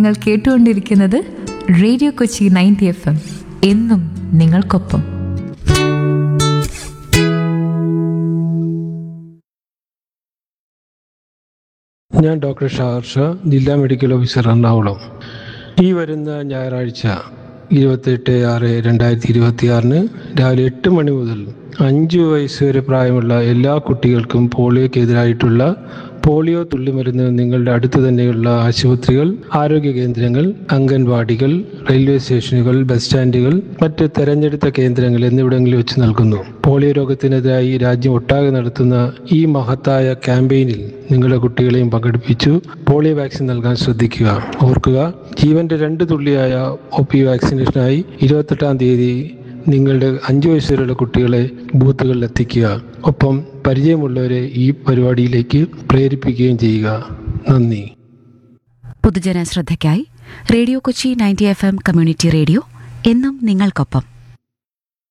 നിങ്ങൾ കേട്ടുകൊണ്ടിരിക്കുന്നത് radio Kochi 90 FM. എന്നും നിങ്ങൾക്കൊപ്പം. ഞാൻ ഡോക്ടർ ഷാർഷ, ജില്ലാ മെഡിക്കൽ ഓഫീസർ, എറണാകുളം. ഈ വരുന്ന ഞായറാഴ്ച 28/6/2026 രാവിലെ 8 മണി മുതൽ 5 വയസ്സ് വരെ പ്രായമുള്ള എല്ലാ കുട്ടികൾക്കും പോളിയോക്കെതിരായിട്ടുള്ള പോളിയോ തുള്ളിമരുന്ന് നിങ്ങളുടെ അടുത്ത് തന്നെയുള്ള ആശുപത്രികൾ, ആരോഗ്യ കേന്ദ്രങ്ങൾ, അംഗൻവാടികൾ, റെയിൽവേ സ്റ്റേഷനുകൾ, ബസ് സ്റ്റാൻഡുകൾ, മറ്റ് തെരഞ്ഞെടുത്ത കേന്ദ്രങ്ങൾ എന്നിവിടങ്ങളിൽ വെച്ച് നൽകുന്നു. പോളിയോ രോഗത്തിനെതിരായി രാജ്യം ഒട്ടാകെ നടത്തുന്ന ഈ മഹത്തായ ക്യാമ്പയിനിൽ നിങ്ങളുടെ കുട്ടികളെയും പങ്കെടുപ്പിച്ചു പോളിയോ വാക്സിൻ നൽകാൻ ശ്രദ്ധിക്കുക. ഓർക്കുക, ജീവന്റെ 2 തുള്ളിയായ OP വാക്സിനേഷനായി 28-ാം തീയതി നിങ്ങളുടെ 5 വയസ്സ് വരെയുള്ള കുട്ടികളെ ബൂത്തുകളിൽ എത്തിക്കുക. ഒപ്പം പരിചയമുള്ളവരെ ഈ പരിപാടിയിലേക്ക് പ്രേരിപ്പിക്കുകയും ചെയ്യുക. നന്ദി. പൊതുജന ശ്രദ്ധയ്ക്കായി radio Kochi 90 FM community radio എന്നും നിങ്ങൾക്കൊപ്പം.